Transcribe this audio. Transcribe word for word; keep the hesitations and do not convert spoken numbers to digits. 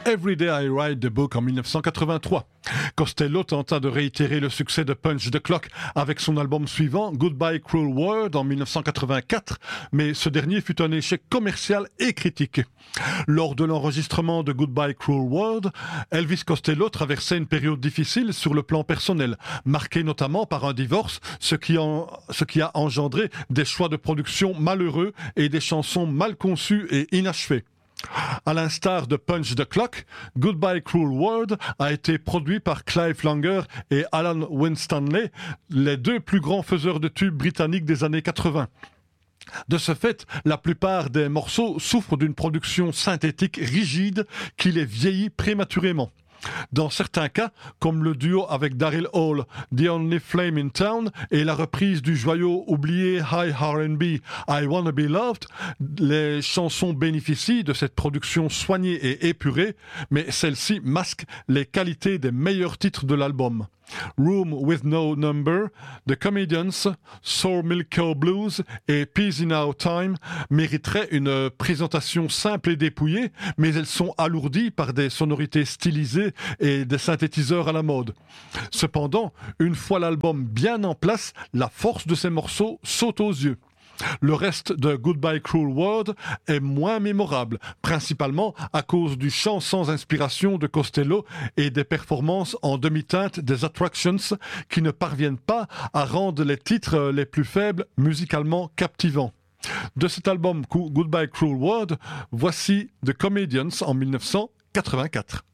Every Day I Write the Book en mille neuf cent quatre-vingt-trois. Costello tenta de réitérer le succès de Punch the Clock avec son album suivant, Goodbye Cruel World, en mille neuf cent quatre-vingt-quatre, mais ce dernier fut un échec commercial et critique. Lors de l'enregistrement de Goodbye Cruel World, Elvis Costello traversait une période difficile sur le plan personnel, marquée notamment par un divorce, ce qui, en, ce qui a engendré des choix de production malheureux et des chansons mal conçues et inachevées. À l'instar de Punch the Clock, Goodbye Cruel World a été produit par Clive Langer et Alan Winstanley, les deux plus grands faiseurs de tubes britanniques des années quatre-vingts. De ce fait, la plupart des morceaux souffrent d'une production synthétique rigide qui les vieillit prématurément. Dans certains cas, comme le duo avec Daryl Hall, The Only Flame in Town, et la reprise du joyau oublié High R and B, I Wanna Be Loved, les chansons bénéficient de cette production soignée et épurée, mais celle-ci masque les qualités des meilleurs titres de l'album. Room with No Number, The Comedians, Soul Milk Cow Blues et Peace in Our Time mériteraient une présentation simple et dépouillée, mais elles sont alourdies par des sonorités stylisées et des synthétiseurs à la mode. Cependant, une fois l'album bien en place, la force de ces morceaux saute aux yeux. Le reste de Goodbye Cruel World est moins mémorable, principalement à cause du chant sans inspiration de Costello et des performances en demi-teinte des Attractions qui ne parviennent pas à rendre les titres les plus faibles musicalement captivants. De cet album Goodbye Cruel World, voici The Comedians en mille neuf cent quatre-vingt-quatre.